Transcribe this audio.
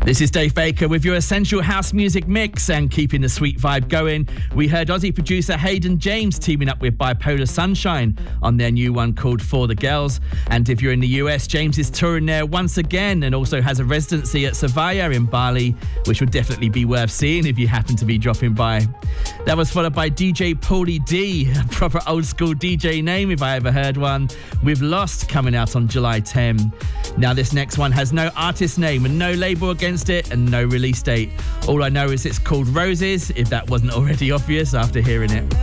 This is Dave Baker with your Essential House Music Mix, and keeping the sweet vibe going, we heard Aussie producer Hayden James teaming up with Bipolar Sunshine on their new one called For the Girls. And if you're in the US, James is touring there once again and also has a residency at Savaya in Bali, which would definitely be worth seeing if you happen to be dropping by. That was followed by DJ Paulie D, a proper old school DJ name if I ever heard one, with Lost coming out on July 10. Now this next one has no artist name and no label against it and no release date. All I know is it's called Roses, if that wasn't already obvious after hearing it.